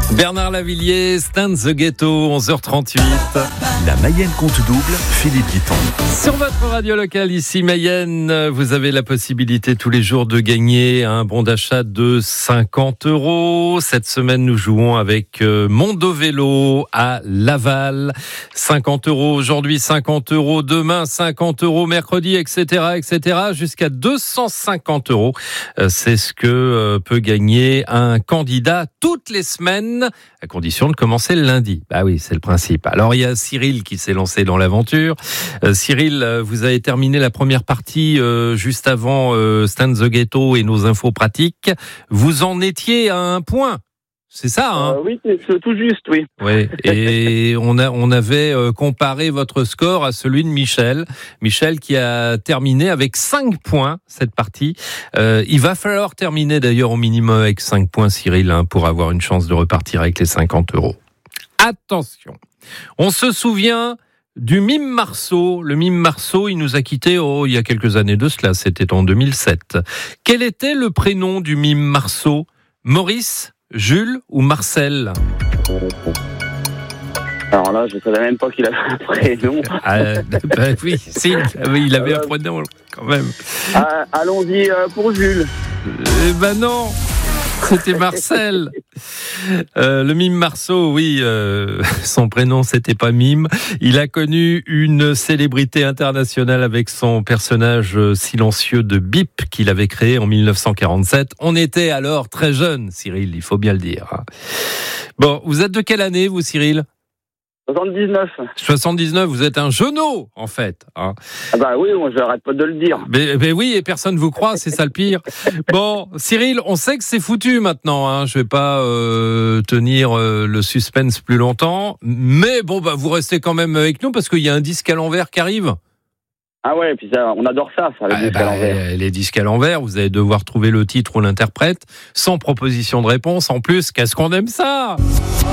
Bernard Lavilliers, Stan the Ghetto, 11h38. La Mayenne compte double, Philippe Guiton. Sur votre radio locale ici Mayenne, vous avez la possibilité tous les jours de gagner un bon d'achat de 50 €. Cette semaine, nous jouons avec Mondovelo à Laval. 50 € aujourd'hui, 50 € demain, 50 € mercredi, etc., etc., jusqu'à 250 €. C'est ce que peut gagner un candidat toutes les semaines, à condition de commencer le lundi. Bah oui, c'est le principe. Alors, il y a Cyril qui s'est lancé dans l'aventure. Cyril, vous avez terminé la première partie juste avant Stan the Ghetto et nos infos pratiques. Vous en étiez à un point. C'est ça, hein? Oui, c'est tout juste, oui. Oui. Et on avait comparé votre score à celui de Michel. Michel qui a terminé avec 5 points cette partie. Il va falloir terminer d'ailleurs au minimum avec 5 points, Cyril, pour avoir une chance de repartir avec les 50 €. Attention, on se souvient du mime Marceau. Le mime Marceau, il nous a quittés il y a quelques années de cela, c'était en 2007. Quel était le prénom du mime Marceau? Maurice, Jules ou Marcel? Alors là, je ne savais même pas qu'il avait un prénom. Oui, si, il avait un prénom quand même. Allons-y pour Jules. Eh ben non, c'était Marcel. Le mime Marceau, oui, son prénom c'était pas Mime. Il a connu une célébrité internationale avec son personnage silencieux de Bip qu'il avait créé en 1947. On était alors très jeunes, Cyril, il faut bien le dire. Bon, vous êtes de quelle année, vous, Cyril? 79. 79, vous êtes un jeuneau, en fait. Hein. Ah bah oui, moi j'arrête pas de le dire. Mais oui, et personne vous croit, c'est ça le pire. Bon, Cyril, on sait que c'est foutu maintenant. Hein. Je vais pas tenir le suspense plus longtemps. Mais bon, bah vous restez quand même avec nous parce qu'il y a un disque à l'envers qui arrive. Ah ouais, puis ça, on adore ça, les disques à l'envers. Les disques à l'envers, vous allez devoir trouver le titre ou l'interprète, sans proposition de réponse. En plus, qu'est-ce qu'on aime ça!